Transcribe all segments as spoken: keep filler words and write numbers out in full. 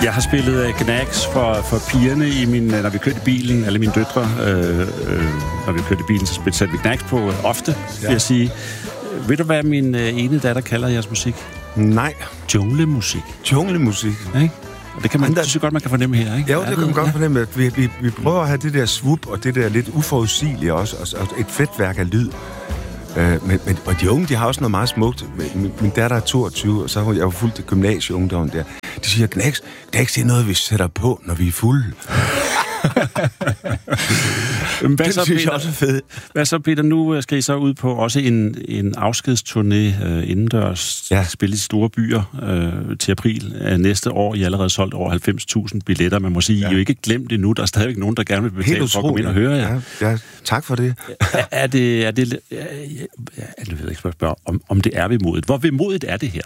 Jeg har spillet uh, Knacks for, for pigerne, i min, når vi kørte i bilen, alle mine døtre, øh, øh, når vi kørte i bilen, så satte vi Knacks på uh, ofte, vil jeg sige. Ved du, hvad min uh, ene datter kalder jeres musik? Nej. Junglemusik. Junglemusik. Ja, ikke? Og det kan man, der... synes godt, man kan fornemme her, ikke? Ja, det, det kan man godt fornemme. Vi, vi, vi prøver at have det der swoop, og det der lidt uforudsigelige også, og, og et fedtværk af lyd. Øh, men, men, og de unge, de har også noget meget smukt. Min, min datter er toogtyve, og så har jeg jo fulgt det gymnasieungdom der. De siger, Knacks, Knacks, det er noget, vi sætter på, når vi er fulde. Hvad det så, synes Peter, jeg også er fedt. Hvad så, Peter? Nu skal I så ud på også en, en afskedsturné øh, indendørs, ja. Spille i store byer øh, til april øh, næste år. I har allerede solgt over halvfems tusind billetter. Man må sige, ja. I er jo ikke glemt endnu. Der er stadigvæk nogen, der gerne vil betale for at komme ind og høre jer. Ja, ja, tak for det. er, er det... Er det ja, jeg ved ikke, spørge, om, om det er vemodigt. Hvor vemodigt er det her?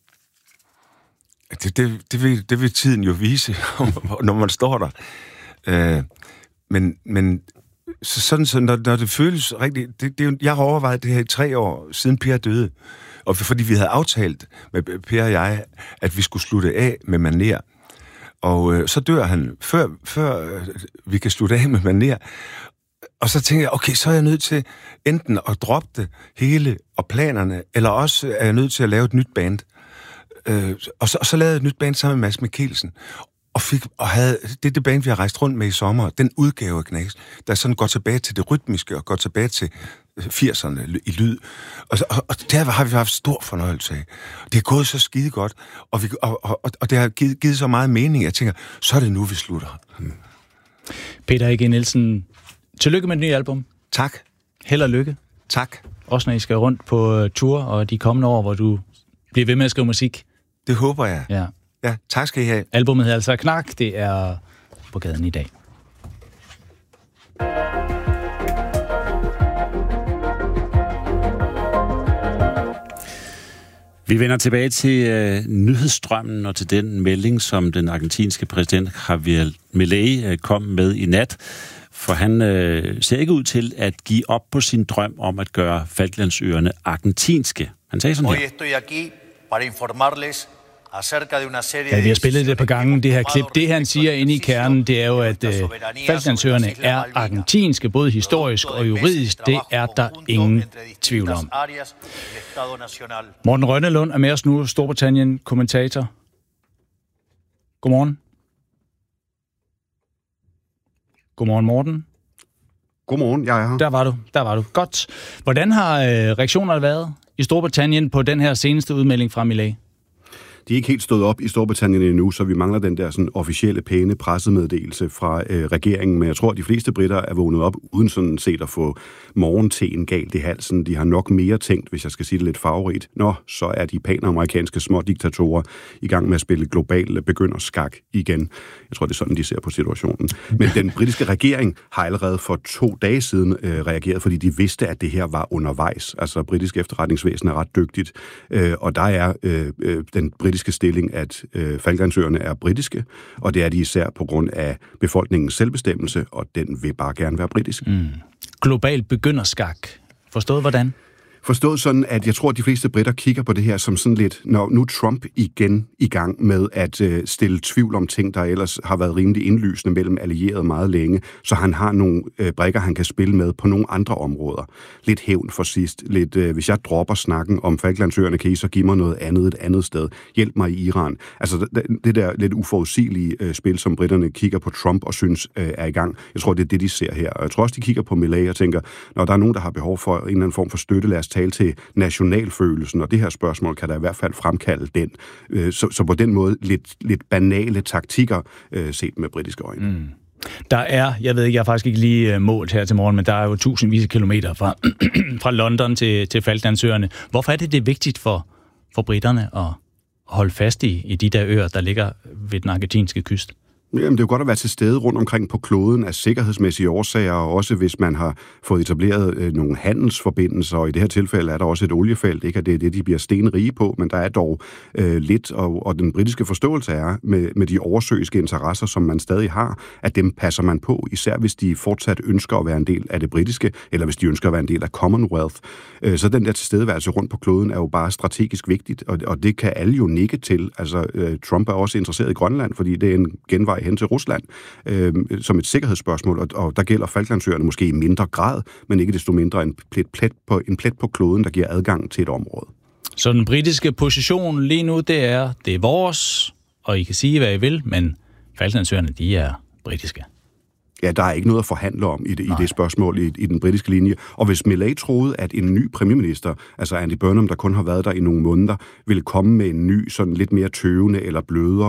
Det, det, det, vil, det vil tiden jo vise, når man står der. Øh, men, men så sådan, så når, når det føles rigtigt... Det, det, jeg har overvejet det her i tre år, siden Per døde. Og fordi vi havde aftalt med Per og jeg, at vi skulle slutte af med maner. Og øh, så dør han, før, før øh, vi kan slutte af med maner. Og så tænkte jeg, okay, så er jeg nødt til enten at droppe det hele og planerne, eller også er jeg nødt til at lave et nyt band. Øh, og, så, og så lavede jeg et nyt band sammen med Mads Mikkelsen. Og, fik, og havde, det er det band, vi har rejst rundt med i sommer, den udgave af Knacks, der sådan går tilbage til det rytmiske, og går tilbage til firserne i lyd. Og, og, og der har vi haft stor fornøjelse af. Det er gået så skide godt, og, vi, og, og, og det har givet, givet så meget mening, jeg tænker, så er det nu, vi slutter. Hmm. Peter A G Nielsen, tillykke med det nye album. Tak. Held og lykke. Tak. Også når I skal rundt på tour, og de kommende år, hvor du bliver ved med at skrive musik. Det håber jeg. Ja. Ja, tak skal I have. Albummet hedder altså Knak. Det er på gaden i dag. Vi vender tilbage til øh, nyhedsstrømmen og til den melding, som den argentinske præsident Javier Milei øh, kom med i nat. For han øh, ser ikke ud til at give op på sin drøm om at gøre Falklandsøerne argentinske. Han sagde sådan her. Ja, vi har spillet det på gangen, det her klip. Det, han siger inde i kernen, det er jo, at øh, Falklandsøerne er argentinske, både historisk og juridisk. Det er der ingen tvivl om. Morten Rønnelund er med os nu, Storbritannien-kommentator. Godmorgen. Godmorgen, Morten. Godmorgen, jeg er her. Der var du, der var du. Godt. Hvordan har øh, reaktionerne været i Storbritannien på den her seneste udmelding fra Milei? De er ikke helt stået op i Storbritannien endnu, så vi mangler den der sådan officielle, pæne pressemeddelelse fra øh, regeringen. Men jeg tror, at de fleste britter er vågnet op uden sådan set at få morgenteen galt i halsen. De har nok mere tænkt, hvis jeg skal sige det lidt farverigt. Nå, så er de panamerikanske smådiktatorer i gang med at spille global begynderskak igen. Jeg tror, det er sådan, de ser på situationen. Men den britiske regering har allerede for to dage siden øh, reageret, fordi de vidste, at det her var undervejs. Altså, britisk efterretningsvæsen er ret dygtigt, øh, og der er øh, øh, den britiske stilling, at øh, Falklandsøerne er britiske, og det er de især på grund af befolkningens selvbestemmelse, og den vil bare gerne være britisk. Mm. Global begynderskak. Forstået hvordan? Forstået sådan, at jeg tror, at de fleste britter kigger på det her som sådan lidt, når nu Trump igen i gang med at øh, stille tvivl om ting, der ellers har været rimelig indlysende mellem allierede meget længe, så han har nogle øh, brikker, han kan spille med på nogle andre områder. Lidt hævn for sidst. Lidt, øh, hvis jeg dropper snakken om Falklandsøerne, kan I så give mig noget andet et andet sted. Hjælp mig i Iran. Altså det, det der lidt uforudsigelige øh, spil, som britterne kigger på Trump og synes øh, er i gang. Jeg tror, det er det, de ser her. Og jeg tror også, de kigger på Milei og tænker, når der er nogen, der har behov for en eller anden form for støtte, lad os tale til nationalfølelsen, og det her spørgsmål kan da i hvert fald fremkalde den. Så, så på den måde lidt, lidt banale taktikker set med britiske øjne. Mm. Der er, jeg ved ikke, jeg har faktisk ikke lige målt her til morgen, men der er jo tusindvis af kilometer fra, fra London til, til Falklandsøerne. Hvorfor er det, det er vigtigt for, for britterne at holde fast i, i de der øer, der ligger ved den argentinske kyst? Jamen, det er jo godt at være til stede rundt omkring på kloden af sikkerhedsmæssige årsager, og også hvis man har fået etableret øh, nogle handelsforbindelser, og i det her tilfælde er der også et oliefelt, ikke at det er det, de bliver stenrige på, men der er dog øh, lidt, og, og den britiske forståelse er med, med de oversøiske interesser, som man stadig har, at dem passer man på, især hvis de fortsat ønsker at være en del af det britiske, eller hvis de ønsker at være en del af Commonwealth. Øh, så den der tilstedeværelse rundt på kloden er jo bare strategisk vigtigt, og, og det kan alle jo nikke til. Altså, øh, Trump er også interesseret i Grønland, fordi det er en genvej hen til Rusland, øh, som et sikkerhedsspørgsmål, og, og der gælder Falklandsøerne måske i mindre grad, men ikke desto mindre en plet, plet på, en plet på kloden, der giver adgang til et område. Så den britiske position lige nu, det er, det er vores, og I kan sige, hvad I vil, men Falklandsøerne, de er britiske. Ja, der er ikke noget at forhandle om i det, i det spørgsmål i, i den britiske linje. Og hvis Milei troede, at en ny premierminister, altså Andy Burnham, der kun har været der i nogle måneder, ville komme med en ny, sådan lidt mere tøvende eller blødere